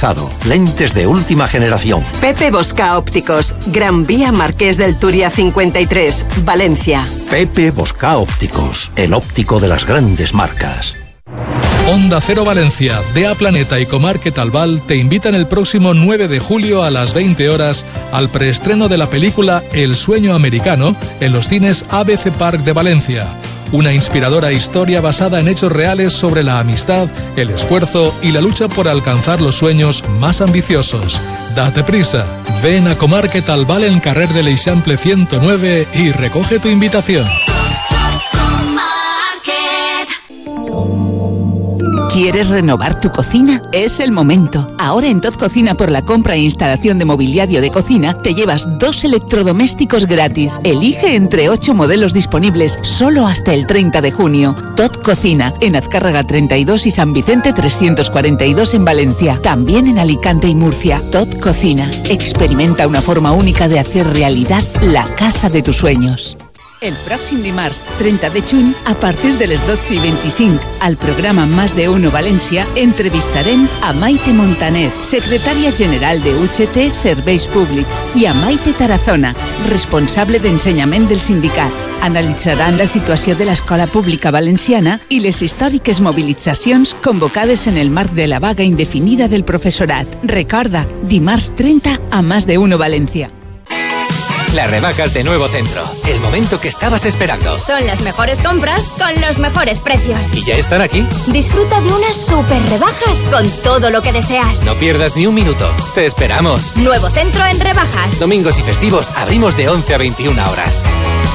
personalizado, lentes de última generación. Pepe Bosca Ópticos, Gran Vía Marqués del Turia 53, Valencia. Pepe Bosca Ópticos, el óptico de las grandes marcas. Onda Cero Valencia, DEA Planeta y Comarket Albal te invitan el próximo 9 de julio a las 20 horas al preestreno de la película El Sueño Americano en los cines ABC Park de Valencia. Una inspiradora historia basada en hechos reales sobre la amistad, el esfuerzo y la lucha por alcanzar los sueños más ambiciosos. Date prisa, ven a Comarket Albal en Carrer de l'Eixample 109 y recoge tu invitación. ¿Quieres renovar tu cocina? Es el momento. Ahora en Tot Cocina, por la compra e instalación de mobiliario de cocina, te llevas 2 electrodomésticos gratis. Elige entre 8 modelos disponibles, solo hasta el 30 de junio. Tot Cocina, en Azcárraga 32 y San Vicente 342 en Valencia. También en Alicante y Murcia. Tot Cocina. Experimenta una forma única de hacer realidad la casa de tus sueños. El pròxim dimarts, 30 de juny, a partir de les 12:25, al programa Más de Uno València, entrevistarem a Maite Montaner, secretària general de UGT Serveis Públics, i a Maite Tarazona, responsable d'ensenyament del sindicat. Analitzaran la situació de l'escola pública valenciana i les històriques mobilitzacions convocades en el marc de la vaga indefinida del professorat. Recorda, dimarts 30 a Más de Uno València. Las rebajas de Nuevo Centro, el momento que estabas esperando. Son las mejores compras con los mejores precios. ¿Y ya están aquí? Disfruta de unas super rebajas con todo lo que deseas. No pierdas ni un minuto. Te esperamos. Nuevo Centro en rebajas. Domingos y festivos abrimos de 11 a 21 horas.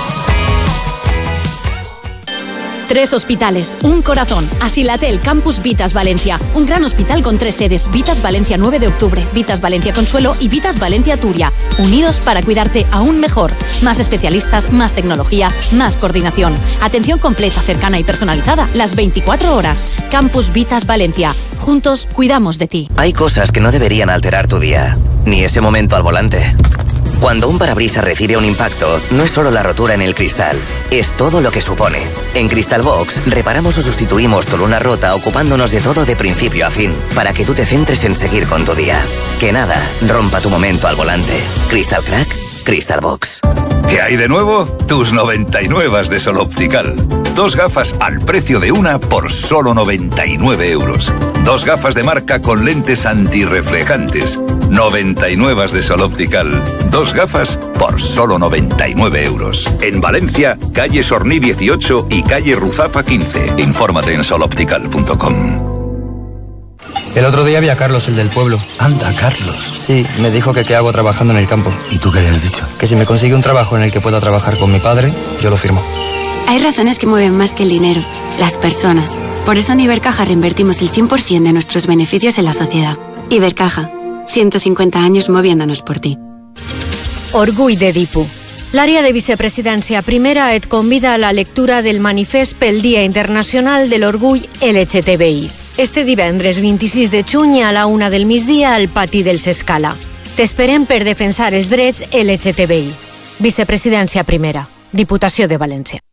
3 hospitales, un corazón. Asilatel Campus Vitas Valencia. Un gran hospital con 3 sedes. Vitas Valencia 9 de octubre, Vitas Valencia Consuelo y Vitas Valencia Turia. Unidos para cuidarte aún mejor. Más especialistas, más tecnología, más coordinación. Atención completa, cercana y personalizada las 24 horas. Campus Vitas Valencia. Juntos cuidamos de ti. Hay cosas que no deberían alterar tu día, ni ese momento al volante. Cuando un parabrisas recibe un impacto, no es solo la rotura en el cristal, es todo lo que supone. En Cristalbox reparamos o sustituimos tu luna rota ocupándonos de todo de principio a fin, para que tú te centres en seguir con tu día. Que nada rompa tu momento al volante. Crystal Crack, Cristalbox. ¿Qué hay de nuevo? Tus 99 de Sol Optical. 2 gafas al precio de una por solo 99 euros. 2 gafas de marca con lentes antirreflejantes. 99 de Sol Optical. 2 gafas por solo 99 euros. En Valencia, calle Sorní 18 y calle Ruzafa 15. Infórmate en soloptical.com. El otro día vi a Carlos, el del pueblo. Anda, Carlos. Sí, me dijo que qué hago trabajando en el campo. ¿Y tú qué le has dicho? Que si me consigue un trabajo en el que pueda trabajar con mi padre, yo lo firmo. Hay razones que mueven más que el dinero, las personas. Por eso en Ibercaja reinvertimos el 100% de nuestros beneficios en la sociedad. Ibercaja, 150 años moviéndonos por ti. Orgull d'Edipo. L'àrea de vicepresidència primera et convida a la lectura del manifest pel Dia Internacional de l'Orgull LGTBI. Este divendres 26 de juny a la 1 del migdia al pati del Sescala. T'esperem per defensar els drets LGTBI. Vicepresidència primera. Diputació de València.